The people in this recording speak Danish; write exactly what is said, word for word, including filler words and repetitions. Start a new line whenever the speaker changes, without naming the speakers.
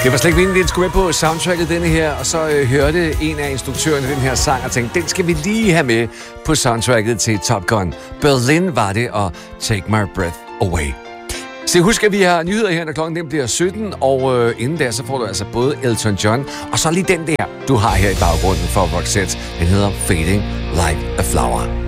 Det var slet ikke meningen, at den skulle med på soundtracket, denne her, og så øh, hørte en af instruktørerne den her sang og tænkte, den skal vi lige have med på soundtracket til Top Gun. Berlin var det, og Take My Breath Away. Så husk, at vi har nyheder her, når klokken den bliver sytten, og øh, inden der, så får du altså både Elton John, og så lige den der, du har her i baggrunden for Roxette. Den hedder Fading Like a Flower.